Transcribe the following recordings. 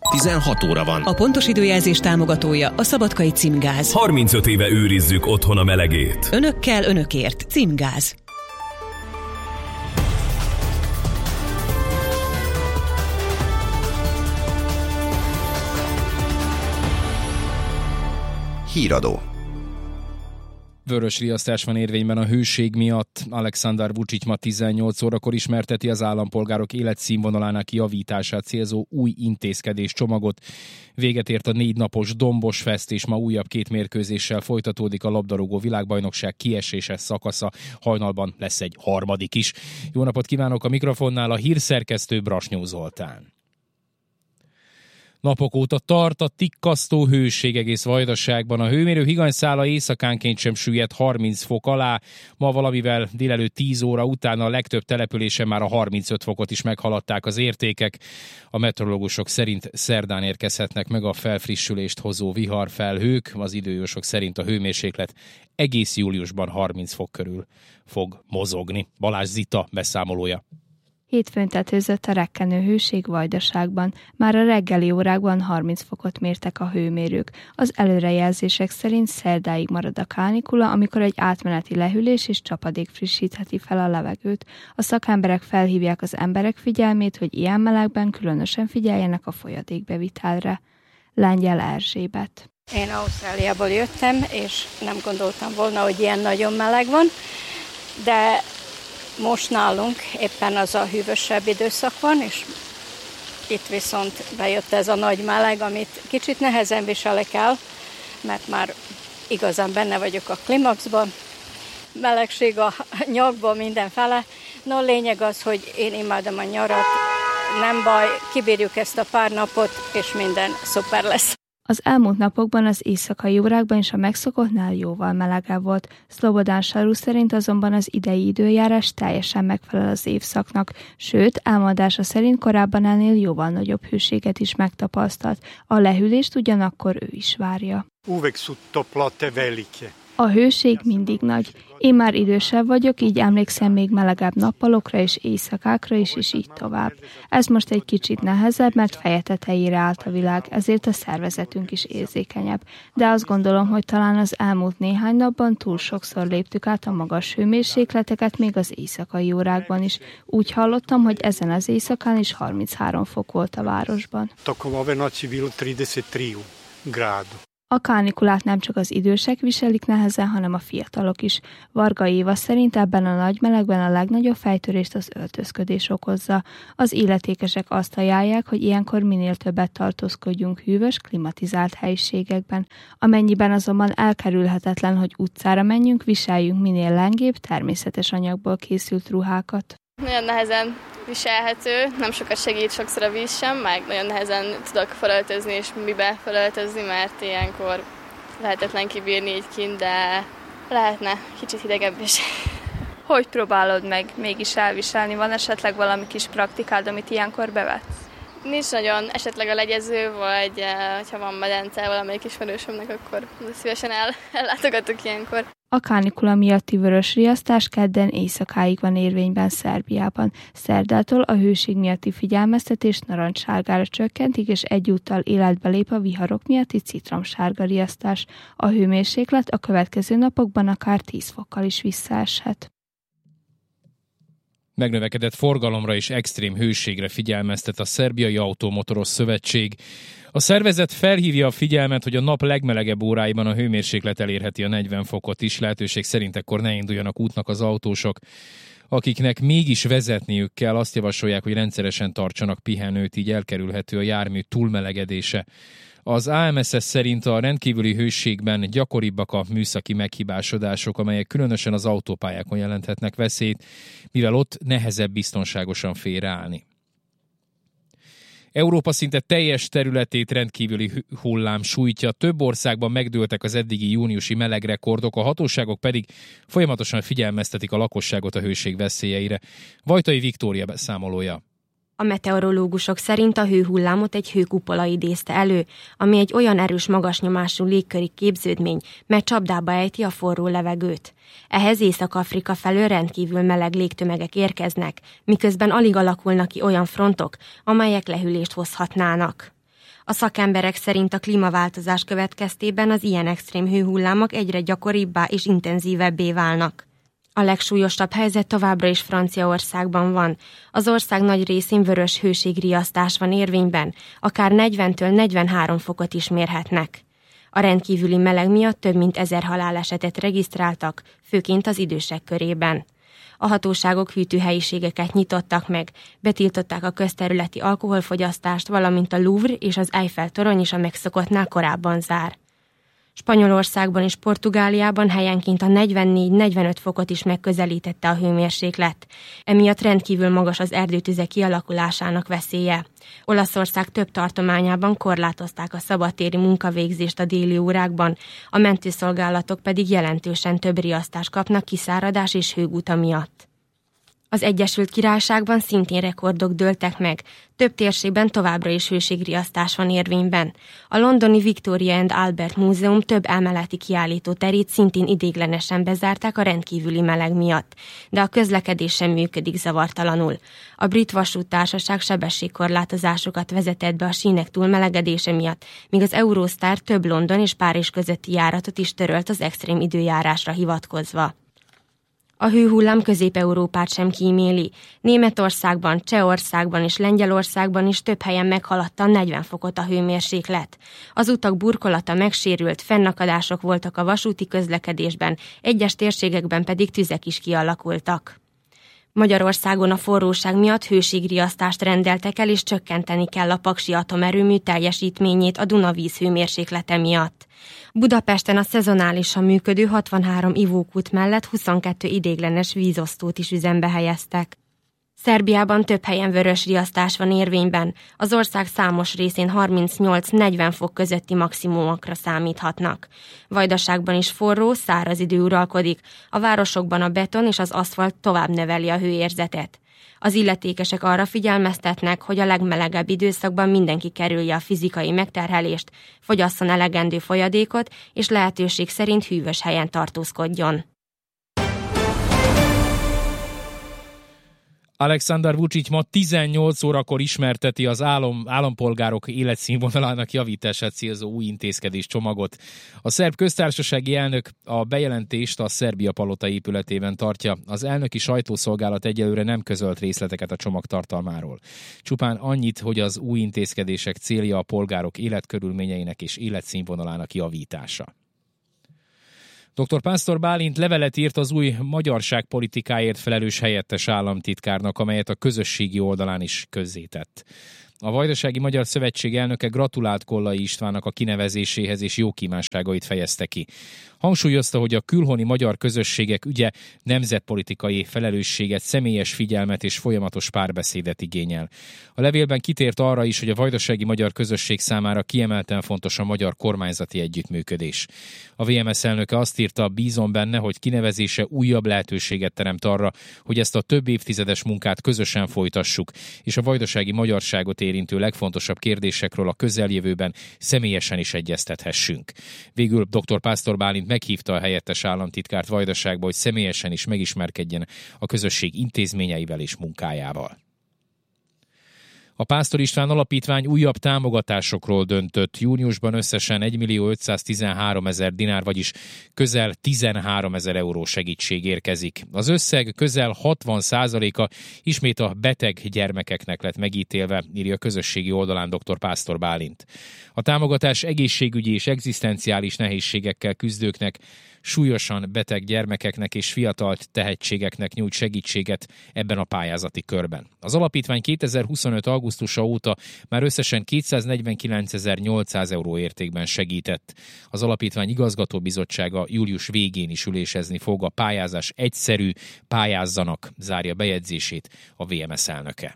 16 óra van. A pontos időjelzés támogatója a Szabadkai Címgáz. 35 éve őrizzük otthon a melegét. Önökkel, önökért. Címgáz. Híradó. Vörös riasztás van érvényben a hőség miatt. Aleksandar Vučić ma 18 órakor ismerteti az állampolgárok életszínvonalának javítását célzó új intézkedéscsomagot. Véget ért a 4 napos Dombos Fest, és ma újabb 2 mérkőzéssel folytatódik a labdarúgó világbajnokság kieséses szakasza. Hajnalban lesz egy harmadik is. Jó napot kívánok, a mikrofonnál a hírszerkesztő Brasnyó Zoltán. Napok óta tart a tikkasztó hőség egész Vajdaságban. A hőmérő higanyszála éjszakánként sem süllyedt 30 fok alá. Ma valamivel délelőtt 10 óra után a legtöbb településen már a 35 fokot is meghaladták az értékek. A meteorológusok szerint szerdán érkezhetnek meg a felfrissülést hozó viharfelhők. Az időjósok szerint a hőmérséklet egész júliusban 30 fok körül fog mozogni. Balázs Zita beszámolója. Hétfőn tetőzött a rekkenő hőség Vajdaságban. Már a reggeli órákban 30 fokot mértek a hőmérők. Az előrejelzések szerint szerdáig marad a kánikula, amikor egy átmeneti lehűlés és csapadék frissítheti fel a levegőt. A szakemberek felhívják az emberek figyelmét, hogy ilyen melegben különösen figyeljenek a folyadékbevitelre. Lengyel Erzsébet. Én Ausztráliából jöttem, és nem gondoltam volna, hogy ilyen nagyon meleg van, de most nálunk éppen az a hűvösebb időszak van, és itt viszont bejött ez a nagy meleg, amit kicsit nehezen viselek el, mert már igazán benne vagyok a klimaxban, melegség a nyakban mindenfele. No, lényeg az, hogy én imádom a nyarat, nem baj, kibírjuk ezt a pár napot, és minden szuper lesz. Az elmúlt napokban az éjszakai órákban is a megszokottnál jóval melegebb volt. Szlobodán Saru szerint azonban az idei időjárás teljesen megfelel az évszaknak, sőt, elmondása szerint korábban ennél jóval nagyobb hőséget is megtapasztalt. A lehűlést ugyanakkor ő is várja. A hőség mindig nagy. Én már idősebb vagyok, így emlékszem még melegebb nappalokra és éjszakákra is, és így tovább. Ez most egy kicsit nehezebb, mert feje tetejére állt a világ, ezért a szervezetünk is érzékenyebb. De azt gondolom, hogy talán az elmúlt néhány napban túl sokszor léptük át a magas hőmérsékleteket, még az éjszakai órákban is. Úgy hallottam, hogy ezen az éjszakán is 33 fok volt a városban. A kánikulát nem csak az idősek viselik nehezen, hanem a fiatalok is. Varga Éva szerint ebben a nagy melegben a legnagyobb fejtörést az öltözködés okozza. Az illetékesek azt ajánlják, hogy ilyenkor minél többet tartózkodjunk hűvös, klimatizált helyiségekben. Amennyiben azonban elkerülhetetlen, hogy utcára menjünk, viseljünk minél lengébb, természetes anyagból készült ruhákat. Nagyon nehezen viselhető, nem sokat segít sokszor a víz sem, meg nagyon nehezen tudok felöltözni és mibe felöltözni, mert ilyenkor lehetetlen kibírni így kint, de lehetne kicsit hidegebb is. Hogy próbálod meg mégis elviselni? Van esetleg valami kis praktikád, amit ilyenkor bevetsz? Nincs nagyon, esetleg a legyező, vagy ha van medence valamelyik ismerősömnek, akkor szívesen ellátogatok ilyenkor. A kánikula miatti vörös riasztás kedden éjszakáig van érvényben Szerbiában. Szerdától a hőség miatti figyelmeztetés narancssárgára csökkentik, és egyúttal életbe lép a viharok miatti citromsárga riasztás. A hőmérséklet a következő napokban akár 10 fokkal is visszaeshet. Megnövekedett forgalomra és extrém hőségre figyelmeztet a Szerbiai Automotoros Szövetség. A szervezet felhívja a figyelmet, hogy a nap legmelegebb óráiban a hőmérséklet elérheti a 40 fokot is, lehetőség szerint ekkor ne induljanak útnak az autósok. Akiknek mégis vezetniük kell, azt javasolják, hogy rendszeresen tartsanak pihenőt, így elkerülhető a jármű túlmelegedése. Az AMSZ szerint a rendkívüli hőségben gyakoribbak a műszaki meghibásodások, amelyek különösen az autópályákon jelenthetnek veszélyt, mivel ott nehezebb biztonságosan félreállni. Európa szinte teljes területét rendkívüli hullám sújtja, több országban megdőltek az eddigi júniusi melegrekordok, a hatóságok pedig folyamatosan figyelmeztetik a lakosságot a hőség veszélyeire. Vajtai Viktória beszámolója. A meteorológusok szerint a hőhullámot egy hőkupola idézte elő, ami egy olyan erős magasnyomású légköri képződmény, mely csapdába ejti a forró levegőt. Ehhez Észak-Afrika felől rendkívül meleg légtömegek érkeznek, miközben alig alakulnak ki olyan frontok, amelyek lehűlést hozhatnának. A szakemberek szerint a klímaváltozás következtében az ilyen extrém hőhullámok egyre gyakoribbá és intenzívebbé válnak. A legsúlyosabb helyzet továbbra is Franciaországban van. Az ország nagy részén vörös hőségriasztás van érvényben, akár 40-től 43 fokot is mérhetnek. A rendkívüli meleg miatt több mint 1000 halálesetet regisztráltak, főként az idősek körében. A hatóságok hűtőhelyiségeket nyitottak meg, betiltották a közterületi alkoholfogyasztást, valamint a Louvre és az Eiffel-torony is a megszokottnál korábban zár. Spanyolországban és Portugáliában helyenként a 44-45 fokot is megközelítette a hőmérséklet. Emiatt rendkívül magas az erdőtüzek kialakulásának veszélye. Olaszország több tartományában korlátozták a szabadtéri munkavégzést a déli órákban, a mentőszolgálatok pedig jelentősen több riasztást kapnak kiszáradás és hőguta miatt. Az Egyesült Királyságban szintén rekordok dőltek meg, több térségben továbbra is hőségriasztás van érvényben. A londoni Victoria and Albert Múzeum több emeleti kiállító terét szintén idéglenesen bezárták a rendkívüli meleg miatt, de a közlekedés sem működik zavartalanul. A Brit Vasúttársaság sebességkorlátozásokat vezetett be a sínek túlmelegedése miatt, míg az Eurostar több London és Párizs közötti járatot is törölt az extrém időjárásra hivatkozva. A hőhullám Közép-Európát sem kíméli. Németországban, Csehországban és Lengyelországban is több helyen meghaladta 40 fokot a hőmérséklet. Az utak burkolata megsérült, fennakadások voltak a vasúti közlekedésben, egyes térségekben pedig tüzek is kialakultak. Magyarországon a forróság miatt hőségriasztást rendeltek el, és csökkenteni kell a Paksi atomerőmű teljesítményét a Dunavíz hőmérséklete miatt. Budapesten a szezonálisan működő 63 ivókút mellett 22 ideiglenes vízosztót is üzembe helyeztek. Szerbiában több helyen vörös riasztás van érvényben, az ország számos részén 38-40 fok közötti maximumokra számíthatnak. Vajdaságban is forró, száraz idő uralkodik, a városokban a beton és az aszfalt tovább növeli a hőérzetet. Az illetékesek arra figyelmeztetnek, hogy a legmelegebb időszakban mindenki kerülje a fizikai megterhelést, fogyasszon elegendő folyadékot, és lehetőség szerint hűvös helyen tartózkodjon. Alexander Vučić ma 18 órakor ismerteti az állampolgárok életszínvonalának javítását célzó új intézkedés csomagot. A szerb köztársasági elnök a bejelentést a Szerbia Palota épületében tartja. Az elnöki sajtószolgálat egyelőre nem közölt részleteket a csomag tartalmáról. Csupán annyit, hogy az új intézkedések célja a polgárok életkörülményeinek és életszínvonalának javítása. Dr. Pásztor Bálint levelet írt az új magyarságpolitikáért felelős helyettes államtitkárnak, amelyet a közösségi oldalán is közzétett. A Vajdasági Magyar Szövetség elnöke gratulált Kollai Istvánnak a kinevezéséhez és jó kívánságait fejezte ki. Hangsúlyozta, hogy a külhoni magyar közösségek ügye nemzetpolitikai felelősséget, személyes figyelmet és folyamatos párbeszédet igényel. A levélben kitért arra is, hogy a vajdasági magyar közösség számára kiemelten fontos a magyar kormányzati együttműködés. A VMS elnöke azt írta, bízom benne, hogy kinevezése újabb lehetőséget teremt arra, hogy ezt a több évtizedes munkát közösen folytassuk, és a vajdasági magyarságot érintő legfontosabb kérdésekről a közeljövőben személyesen is egyeztethessünk. Végül dr. Pásztor Bálint meghívta a helyettes államtitkárt Vajdaságba, hogy személyesen is megismerkedjen a közösség intézményeivel és munkájával. A Pásztor István Alapítvány újabb támogatásokról döntött. Júniusban összesen 1.513.000 dinár, vagyis közel 13.000 euró segítség érkezik. Az összeg közel 60%-a ismét a beteg gyermekeknek lett megítélve, írja a közösségi oldalán dr. Pásztor Bálint. A támogatás egészségügyi és egzisztenciális nehézségekkel küzdőknek, súlyosan beteg gyermekeknek és fiatal tehetségeknek nyújt segítséget ebben a pályázati körben. Az alapítvány 2025. augusztusa óta már összesen 249.800 euró értékben segített. Az alapítvány igazgatóbizottsága július végén is ülésezni fog. A pályázás egyszerű, pályázzanak, zárja bejegyzését a VMS elnöke.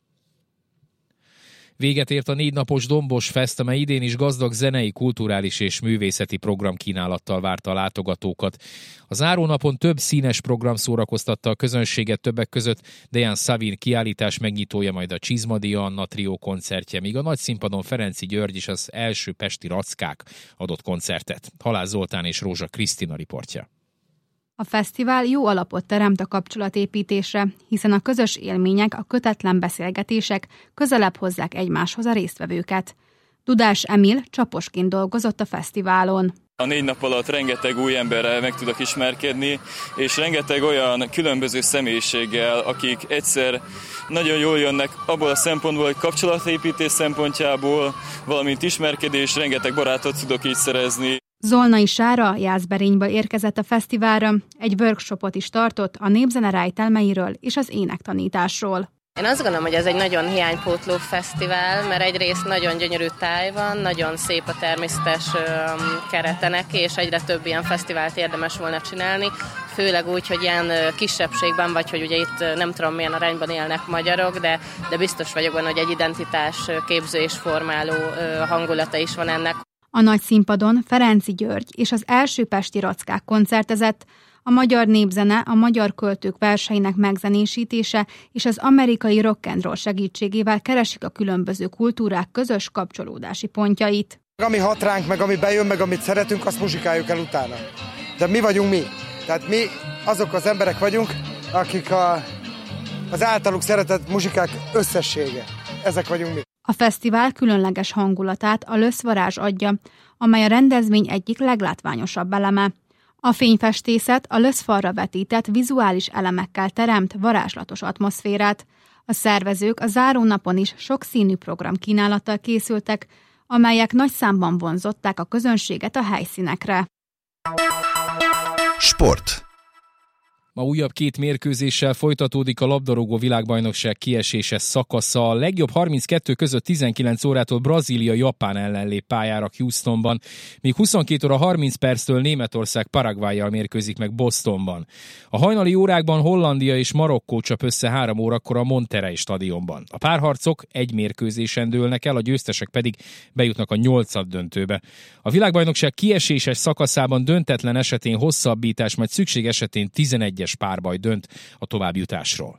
Véget ért a 4 napos Dombos Fest, amely idén is gazdag zenei, kulturális és művészeti programkínálattal várta a látogatókat. A zárónapon több színes program szórakoztatta a közönséget, többek között Dejan Savin kiállítás megnyitója, majd a Csizmadia Anna trió koncertje, míg a nagy színpadon Ferenczy György és az első pesti Rackák adott koncertet. Halász Zoltán és Rózsa Krisztina riportja. A fesztivál jó alapot teremt a kapcsolatépítésre, hiszen a közös élmények, a kötetlen beszélgetések közelebb hozzák egymáshoz a résztvevőket. Dudás Emil csaposként dolgozott a fesztiválon. A 4 nap alatt rengeteg új emberrel meg tudok ismerkedni, és rengeteg olyan különböző személyiséggel, akik egyszer nagyon jól jönnek abból a szempontból, hogy kapcsolatépítés szempontjából, valamint ismerkedés, rengeteg barátot tudok így szerezni. Zolnai Sára Jászberényből érkezett a fesztiválra, egy workshopot is tartott a népzene rejtelmeiről és az énektanításról. Én azt gondolom, hogy ez egy nagyon hiánypótló fesztivál, mert egyrészt nagyon gyönyörű táj van, nagyon szép a természetes keretenek, és egyre több ilyen fesztivált érdemes volna csinálni, főleg úgy, hogy ilyen kisebbségben, vagy hogy ugye itt nem tudom milyen arányban élnek magyarok, de biztos vagyok benne, hogy egy identitás képző és formáló hangulata is van ennek. A nagy színpadon Ferenczy György és az első pesti rackák koncertezett, a magyar népzene, a magyar költők verseinek megzenésítése és az amerikai rock and roll segítségével keresik a különböző kultúrák közös kapcsolódási pontjait. Ami hat ránk, meg ami bejön, meg amit szeretünk, azt muzsikáljuk el utána. De mi vagyunk mi. Tehát mi azok az emberek vagyunk, akik az általuk szeretett muzsikák összessége. Ezek vagyunk mi. A fesztivál különleges hangulatát a löszvarázs adja, amely a rendezvény egyik leglátványosabb eleme. A fényfestészet a löszfalra vetített vizuális elemekkel teremt varázslatos atmoszférát. A szervezők a zárónapon is sokszínű programkínálattal készültek, amelyek nagy számban vonzották a közönséget a helyszínekre. Sport. Ma újabb 2 mérkőzéssel folytatódik a labdarúgó világbajnokság kieséses szakasza. A legjobb 32 között 19 órától Brazília-Japán ellen lép pályára Houstonban, míg 22 óra 30 perctől Németország Paraguayjal mérkőzik meg Bostonban. A hajnali órákban Hollandia és Marokkó csap össze 3 órakor a Monterrey stadionban. A párharcok egy mérkőzésen dőlnek el, a győztesek pedig bejutnak a 8. döntőbe. A világbajnokság kieséses szakaszában döntetlen esetén hosszabbítás, majd szükség esetén 11 párbaj dönt a továbbjutásról.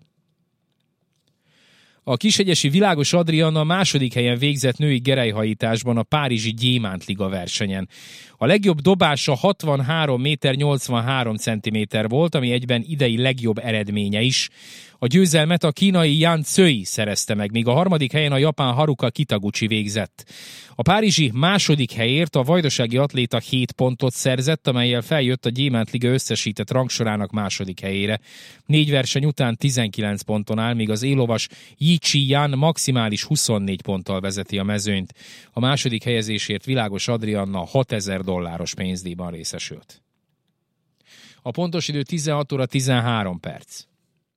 A Kishegyesi Világos Adrianna a 2. helyen végzett női gerelyhajításban a Párizsi Gyémántliga versenyen. A legjobb dobása 63 méter 83 centiméter volt, ami egyben idei legjobb eredménye is. A győzelmet a kínai Yan Cui szerezte meg, míg a 3. helyen a japán Haruka Kitaguchi végzett. A párizsi 2. helyért a vajdasági atléta 7 pontot szerzett, amellyel feljött a Gyémántliga összesített rangsorának 2. helyére. 4 verseny után 19 ponton áll, míg az élovas Yi Chi-yan maximális 24 ponttal vezeti a mezőnyt. A 2. helyezésért Világos Adrianna $6000 pénzdíjban részesült. A pontos idő 16 óra 13 perc.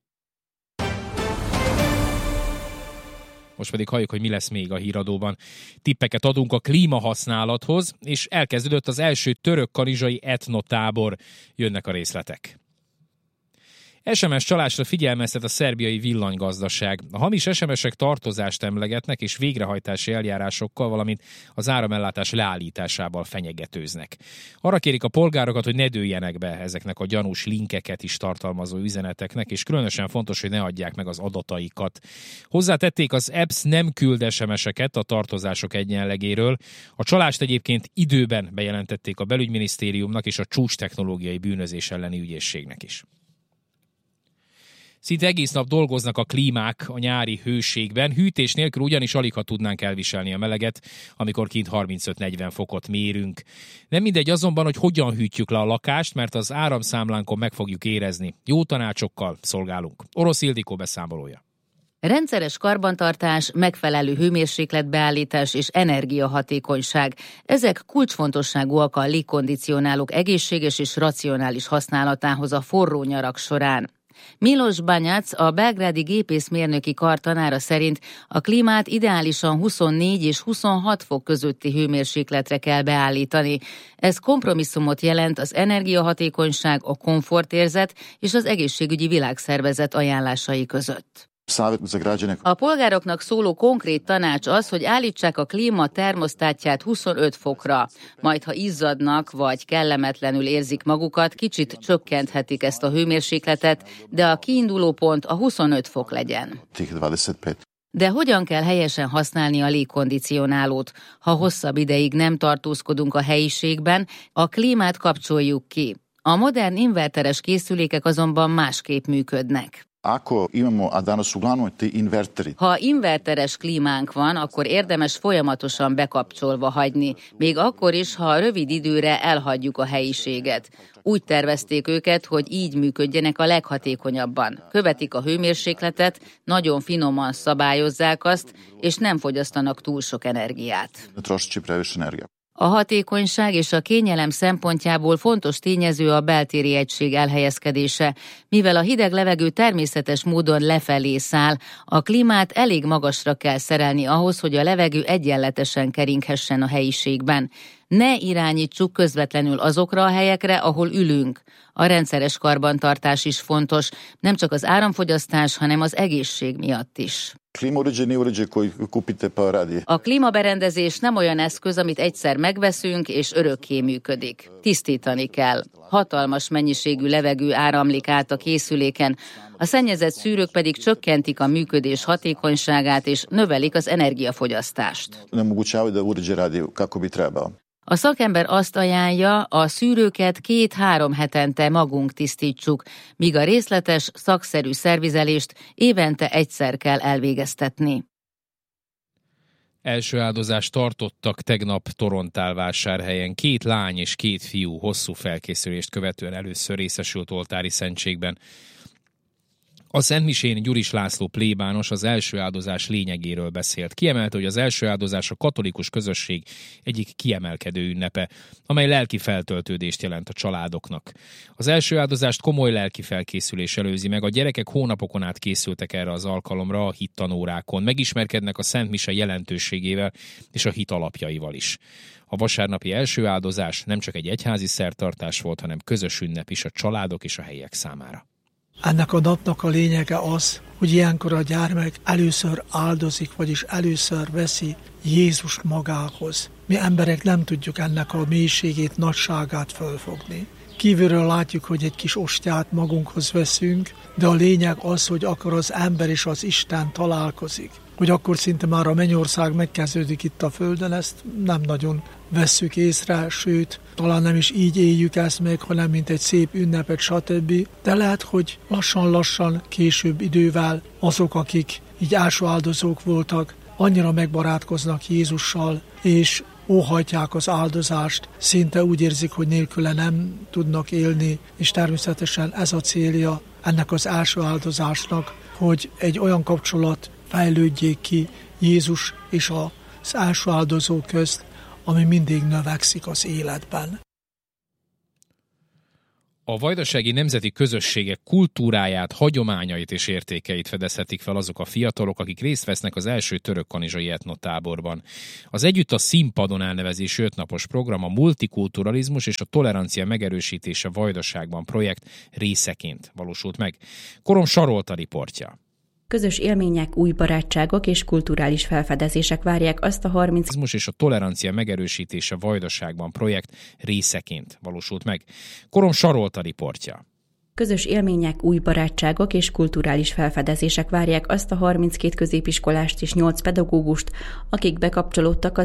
Most pedig halljuk, hogy mi lesz még a híradóban. Tippeket adunk a klímahasználathoz, és elkezdődött az első török-kanizsai etnotábor. Jönnek a részletek. SMS csalásra figyelmeztet a szerbiai villanygazdaság. A hamis SMS-ek tartozást emlegetnek és végrehajtási eljárásokkal, valamint az áramellátás leállításával fenyegetőznek. Arra kérik a polgárokat, hogy ne dőljenek be ezeknek a gyanús linkeket is tartalmazó üzeneteknek, és különösen fontos, hogy ne adják meg az adataikat. Hozzátették, az apps nem küld SMS-eket a tartozások egyenlegéről. A csalást egyébként időben bejelentették a belügyminisztériumnak és a csúcstechnológiai bűnözés elleni ügyészségnek is. Szinte egész nap dolgoznak a klímák a nyári hőségben, hűtés nélkül ugyanis aligha tudnánk elviselni a meleget, amikor kint 35-40 fokot mérünk. Nem mindegy azonban, hogy hogyan hűtjük le a lakást, mert az áramszámlánkon meg fogjuk érezni. Jó tanácsokkal szolgálunk. Orosz Ildikó beszámolója. Rendszeres karbantartás, megfelelő hőmérsékletbeállítás és energiahatékonyság. Ezek kulcsfontosságúak a légkondicionálók egészséges és racionális használatához a forró nyarak során. Milos Banyac, a belgrádi gépészmérnöki kar tanára szerint a klímát ideálisan 24 és 26 fok közötti hőmérsékletre kell beállítani. Ez kompromisszumot jelent az energiahatékonyság, a komfortérzet és az egészségügyi világszervezet ajánlásai között. A polgároknak szóló konkrét tanács az, hogy állítsák a klíma termosztátját 25 fokra, majd ha izzadnak vagy kellemetlenül érzik magukat, kicsit csökkenthetik ezt a hőmérsékletet, de a kiinduló pont a 25 fok legyen. De hogyan kell helyesen használni a légkondicionálót? Ha hosszabb ideig nem tartózkodunk a helyiségben, a klímát kapcsoljuk ki. A modern inverteres készülékek azonban másképp működnek. Ha inverteres klímánk van, akkor érdemes folyamatosan bekapcsolva hagyni, még akkor is, ha rövid időre elhagyjuk a helyiséget. Úgy tervezték őket, hogy így működjenek a leghatékonyabban. Követik a hőmérsékletet, nagyon finoman szabályozzák azt, és nem fogyasztanak túl sok energiát. A hatékonyság és a kényelem szempontjából fontos tényező a beltéri egység elhelyezkedése. Mivel a hideg levegő természetes módon lefelé száll, a klímát elég magasra kell szerelni ahhoz, hogy a levegő egyenletesen keringhessen a helyiségben. Ne irányítsuk közvetlenül azokra a helyekre, ahol ülünk. A rendszeres karbantartás is fontos, nem csak az áramfogyasztás, hanem az egészség miatt is. A klímaberendezés nem olyan eszköz, amit egyszer megveszünk és örökké működik. Tisztítani kell. Hatalmas mennyiségű levegő áramlik át a készüléken, a szennyezett szűrők pedig csökkentik a működés hatékonyságát és növelik az energiafogyasztást. A szakember azt ajánlja, a szűrőket 2-3 hetente magunk tisztítsuk, míg a részletes, szakszerű szervizelést évente egyszer kell elvégeztetni. Első áldozást tartottak tegnap Torontálvásárhelyen. 2 lány és 2 fiú hosszú felkészülést követően először részesült oltári szentségben. A szentmisén Gyuris László plébános az első áldozás lényegéről beszélt. Kiemelte, hogy az első áldozás a katolikus közösség egyik kiemelkedő ünnepe, amely lelki feltöltődést jelent a családoknak. Az első áldozást komoly lelki felkészülés előzi meg, a gyerekek hónapokon át készültek erre az alkalomra a hittanórákon, megismerkednek a Szent Mise jelentőségével és a hit alapjaival is. A vasárnapi első áldozás nem csak egy egyházi szertartás volt, hanem közös ünnep is a családok és a helyiek számára. Ennek a napnak a lényege az, hogy ilyenkor a gyermek először áldozik, vagyis először veszi Jézust magához. Mi emberek nem tudjuk ennek a mélységét, nagyságát fölfogni. Kívülről látjuk, hogy egy kis ostját magunkhoz veszünk, de a lényeg az, hogy akkor az ember és az Isten találkozik. Hogy akkor szinte már a mennyország megkezdődik itt a földön, ezt nem nagyon vesszük észre, sőt, talán nem is így éljük ezt meg, hanem mint egy szép ünnepet, stb. De lehet, hogy lassan-lassan, később idővel azok, akik így első áldozók voltak, annyira megbarátkoznak Jézussal, és óhajtják az áldozást, szinte úgy érzik, hogy nélküle nem tudnak élni, és természetesen ez a célja ennek az első áldozásnak, hogy egy olyan kapcsolat fejlődjék ki Jézus és az első áldozó közt, ami mindig növekszik az életben. A vajdasági nemzeti közösségek kultúráját, hagyományait és értékeit fedezhetik fel azok a fiatalok, akik részt vesznek az első törökkanizsai etnotáborban. Az Együtt a színpadon elnevezésű 5 napos program a multikulturalizmus és a tolerancia megerősítése Vajdaságban projekt részeként valósult meg. Korom Sarolta riportja. Közös élmények, új barátságok és kulturális felfedezések várják azt a 30... és a tolerancia megerősítése Vajdaságban projekt részeként valósult meg. Korom Sarolta riportja. Közös élmények, új barátságok és kulturális felfedezések várják azt a 32 középiskolást és 8 pedagógust, akik bekapcsolódtak az